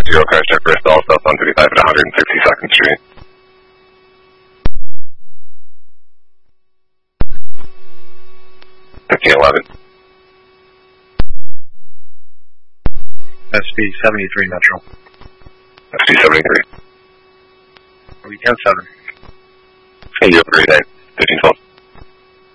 0 crash check for stall south on 35 at 162nd Street. SP 73 Metro. SP 73. Are we 10-7? Hey, you have a great day. 1512.